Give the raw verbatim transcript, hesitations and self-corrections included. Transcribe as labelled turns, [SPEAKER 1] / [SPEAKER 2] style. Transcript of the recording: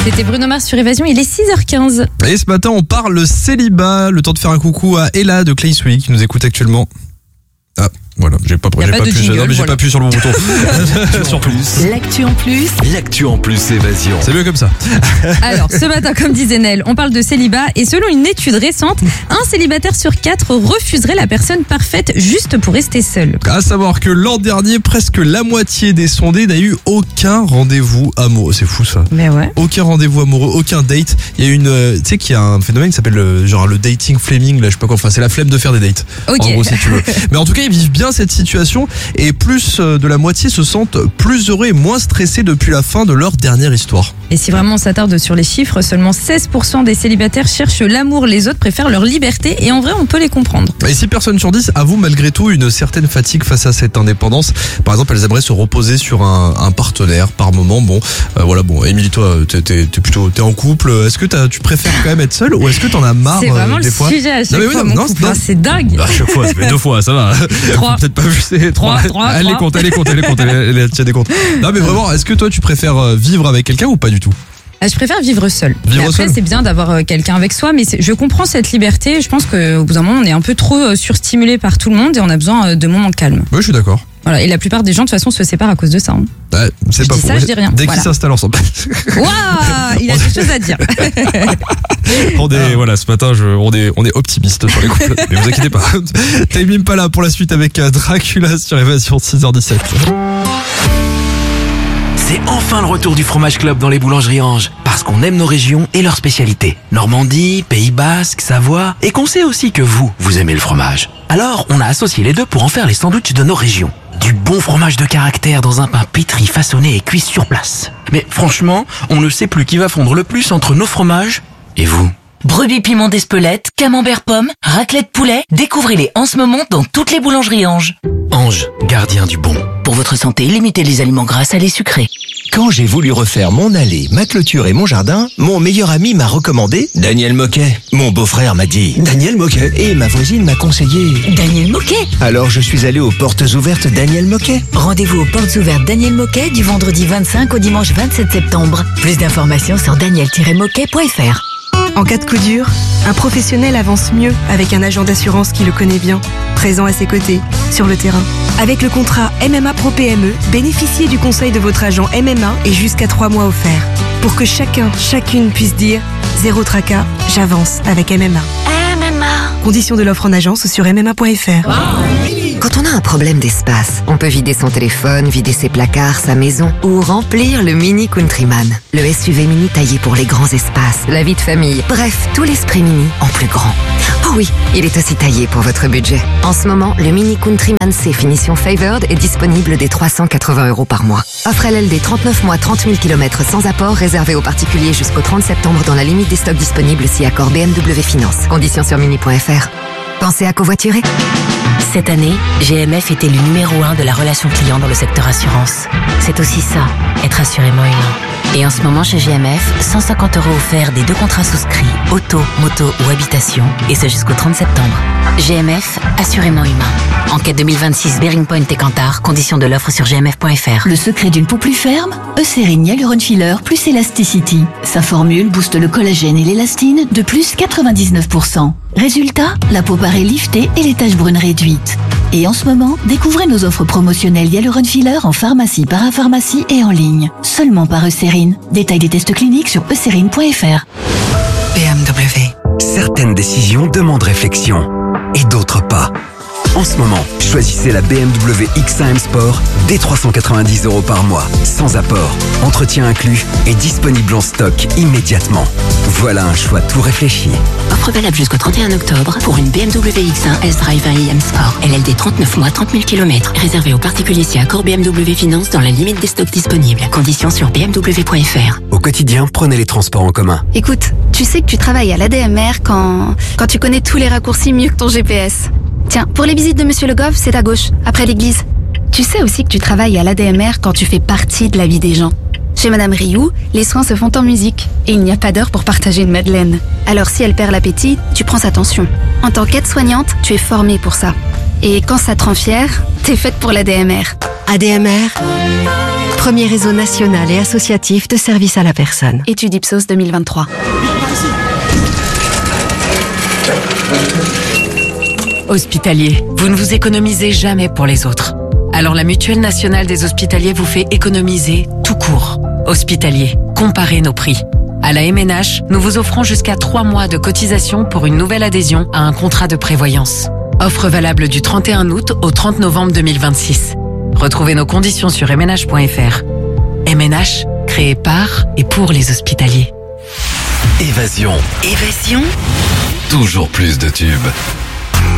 [SPEAKER 1] C'était Bruno Mars sur Évasion, il est six heures quinze.
[SPEAKER 2] Et ce matin, on parle célibat. Le temps de faire un coucou à Ella de Claysway qui nous écoute actuellement. Ah, voilà, j'ai pas, j'ai
[SPEAKER 1] pas
[SPEAKER 2] pas
[SPEAKER 1] de
[SPEAKER 2] pu,
[SPEAKER 1] jingle,
[SPEAKER 2] non, mais j'ai
[SPEAKER 1] voilà.
[SPEAKER 2] pas pu sur le bon bouton. Sur plus.
[SPEAKER 3] L'actu en plus.
[SPEAKER 4] L'actu en plus Évasion.
[SPEAKER 2] C'est mieux comme ça.
[SPEAKER 1] Alors, ce matin, comme disait Nel, on parle de célibat et selon une étude récente, un célibataire sur quatre refuserait la personne parfaite juste pour rester seul.
[SPEAKER 2] À savoir que l'an dernier, presque la moitié des sondés n'a eu aucun rendez-vous amoureux. C'est fou ça.
[SPEAKER 1] Mais ouais.
[SPEAKER 2] Aucun rendez-vous amoureux, aucun date. Il y a une, euh, tu sais qu'il y a un phénomène qui s'appelle le, genre le dating flaming, là, je sais pas quoi. Enfin, c'est la flemme de faire des dates.
[SPEAKER 1] Ok.
[SPEAKER 2] En gros, si tu veux. Mais en tout cas, ils vivent bien cette situation et plus de la moitié se sentent plus heureux et moins stressés depuis la fin de leur dernière histoire.
[SPEAKER 1] Et si vraiment on s'attarde sur les chiffres, seulement seize pour cent des célibataires cherchent l'amour, les autres préfèrent leur liberté et en vrai, on peut les comprendre.
[SPEAKER 2] Et six personnes sur dix avouent malgré tout une certaine fatigue face à cette indépendance. Par exemple, elles aimeraient se reposer sur un, un partenaire par moment. Bon, euh, voilà, bon, Émilie, toi, t'es, t'es, t'es plutôt, t'es en couple. Est-ce que t'as, tu préfères quand même être seule ou est-ce que t'en as marre
[SPEAKER 1] C'est vraiment
[SPEAKER 2] euh, des
[SPEAKER 1] le
[SPEAKER 2] fois
[SPEAKER 1] sujet à chaque
[SPEAKER 2] Non, mais oui,
[SPEAKER 1] fois,
[SPEAKER 2] non,
[SPEAKER 1] mon
[SPEAKER 2] non,
[SPEAKER 1] couple.
[SPEAKER 2] non.
[SPEAKER 1] Ah, c'est dingue.
[SPEAKER 2] À chaque fois, ça fait deux fois, ça va.
[SPEAKER 1] Trois.
[SPEAKER 2] Peut-être pas vu, c'est trois.
[SPEAKER 1] Trois, trois,
[SPEAKER 2] Elle les
[SPEAKER 1] trois.
[SPEAKER 2] compte, elle les compte, elle les compte, elle, elle, elle tient des comptes. Non, mais vraiment, est-ce que toi, tu préfères euh, vivre avec quelqu'un ou pas du tout?
[SPEAKER 1] Ah, je préfère vivre seul.
[SPEAKER 2] Vivre
[SPEAKER 1] Mais après,
[SPEAKER 2] seul.
[SPEAKER 1] c'est bien d'avoir euh, quelqu'un avec soi, mais c'est- je comprends cette liberté. Je pense qu'au bout d'un moment, on est un peu trop euh, surstimulé par tout le monde et on a besoin euh, de moments calmes.
[SPEAKER 2] Oui, je suis d'accord.
[SPEAKER 1] Voilà. Et la plupart des gens, de toute façon, se séparent à cause de ça. Hein.
[SPEAKER 2] Ouais, c'est
[SPEAKER 1] Je
[SPEAKER 2] pas
[SPEAKER 1] dis
[SPEAKER 2] faux.
[SPEAKER 1] ça, je dis rien.
[SPEAKER 2] Dès
[SPEAKER 1] Voilà.
[SPEAKER 2] qu'ils s'installent ensemble.
[SPEAKER 1] Waouh, il a des choses à dire.
[SPEAKER 2] On est, voilà, ce matin, je, on est, on est optimiste sur les couples. Mais vous inquiétez pas. T'es pas là pour la suite avec euh, Dracula sur Évasion six heures dix-sept.
[SPEAKER 4] C'est enfin le retour du Fromage Club dans les boulangeries Ange. Parce qu'on aime nos régions et leurs spécialités. Normandie, Pays Basque, Savoie. Et qu'on sait aussi que vous, vous aimez le fromage. Alors, on a associé les deux pour en faire les sandwichs de nos régions. Du bon fromage de caractère dans un pain pétri, façonné et cuit sur place. Mais franchement, on ne sait plus qui va fondre le plus entre nos fromages et vous.
[SPEAKER 3] Brebis piment d'Espelette, camembert pomme, raclette poulet. Découvrez-les en ce moment dans toutes les boulangeries Ange.
[SPEAKER 4] Ange, gardien du bon.
[SPEAKER 3] Pour votre santé, limitez les aliments gras, salés, sucrés.
[SPEAKER 5] Quand j'ai voulu refaire mon allée, ma clôture et mon jardin, mon meilleur ami m'a recommandé Daniel Moquet. Mon beau-frère m'a dit Daniel Moquet. Et ma voisine m'a conseillé.
[SPEAKER 3] Daniel Moquet.
[SPEAKER 5] Alors je suis allé aux portes ouvertes Daniel Moquet.
[SPEAKER 6] Rendez-vous aux portes ouvertes Daniel Moquet du vendredi vingt-cinq au dimanche vingt-sept septembre. Plus d'informations sur daniel tiret moquet point f r.
[SPEAKER 7] En cas de coup dur, un professionnel avance mieux avec un agent d'assurance qui le connaît bien, présent à ses côtés, sur le terrain. Avec le contrat M M A Pro P M E, bénéficiez du conseil de votre agent M M A et jusqu'à trois mois offerts. Pour que chacun, chacune puisse dire « Zéro tracas, j'avance avec M M A ».
[SPEAKER 6] M M A.
[SPEAKER 7] Conditions de l'offre en agence ou sur m m a point f r.
[SPEAKER 8] Quand on a un problème d'espace, on peut vider son téléphone, vider ses placards, sa maison ou remplir le Mini Countryman. Le S U V mini taillé pour les grands espaces, la vie de famille, bref, tout l'esprit mini en plus grand. Oh oui, il est aussi taillé pour votre budget. En ce moment, le Mini Countryman C finition Favored est disponible dès trois cent quatre-vingts euros par mois. Offre L L D trente-neuf mois, trente mille kilomètres sans apport, réservé aux particuliers jusqu'au trente septembre dans la limite des stocks disponibles si accord B M W Finance. Conditions sur mini point f r. Pensez à covoiturer.
[SPEAKER 6] Cette année, G M F était le numéro un de la relation client dans le secteur assurance. C'est aussi ça, être assurément humain. Et en ce moment chez G M F, cent cinquante euros offerts des deux contrats souscrits, auto, moto ou habitation, et ce jusqu'au trente septembre. G M F, assurément humain. Enquête deux mille vingt-six Bearing Point et Kantar, conditions de l'offre sur g m f point f r.
[SPEAKER 9] Le secret d'une peau plus ferme, Eucérine Hyaluron Filler plus Elasticity. Sa formule booste le collagène et l'élastine de plus quatre-vingt-dix-neuf pour cent. Résultat, la peau paraît liftée et les taches brunes réduites. Et en ce moment, découvrez nos offres promotionnelles Hyaluron Filler en pharmacie, parapharmacie et en ligne. Seulement par Eucérine. Détail des tests cliniques sur eucérine point f r.
[SPEAKER 4] B M W. Certaines décisions demandent réflexion et d'autres pas. En ce moment, choisissez la B M W X un M Sport dès trois cent quatre-vingt-dix euros par mois, sans apport, entretien inclus et disponible en stock immédiatement. Voilà un choix tout réfléchi.
[SPEAKER 6] Offre valable jusqu'au trente et un octobre pour une B M W X un S-Drive un i M Sport. L L D trente-neuf mois, trente mille kilomètres. Réservé aux particuliers si accord B M W Finance dans la limite des stocks disponibles. Conditions sur b m w point f r.
[SPEAKER 4] Au quotidien, prenez les transports en commun.
[SPEAKER 10] Écoute, tu sais que tu travailles à l'A D M R quand... quand tu connais tous les raccourcis mieux que ton G P S. Tiens, pour les visites de Monsieur Le Goff, c'est à gauche, après l'église. Tu sais aussi que tu travailles à l'A D M R quand tu fais partie de la vie des gens. Chez Madame Rioux, les soins se font en musique et il n'y a pas d'heure pour partager une madeleine. Alors si elle perd l'appétit, tu prends sa tension. En tant qu'aide-soignante, tu es formée pour ça. Et quand ça te rend fière, t'es faite pour l'A D M R.
[SPEAKER 8] A D M R, Premier réseau national et associatif de services à la personne.
[SPEAKER 10] Étude Ipsos deux mille vingt-trois.
[SPEAKER 6] Hospitalier, vous ne vous économisez jamais pour les autres. Alors la Mutuelle nationale des hospitaliers vous fait économiser tout court. Hospitalier, comparez nos prix. À la M N H, nous vous offrons jusqu'à trois mois de cotisation pour une nouvelle adhésion à un contrat de prévoyance. Offre valable du trente et un août au trente novembre deux mille vingt-six. Retrouvez nos conditions sur m n h point f r. M N H, créé par et pour les hospitaliers.
[SPEAKER 11] Évasion.
[SPEAKER 6] Évasion.
[SPEAKER 11] Toujours plus de tubes.